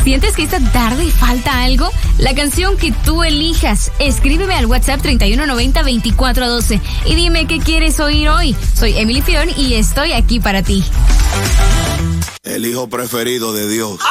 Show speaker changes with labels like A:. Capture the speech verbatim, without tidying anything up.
A: ¿Sientes que esta tarde falta algo? La canción que tú elijas. Escríbeme al WhatsApp treinta y uno noventa veinticuatro doce y dime qué quieres oír hoy. Soy Emily Fion y estoy aquí para ti.
B: El hijo preferido de Dios.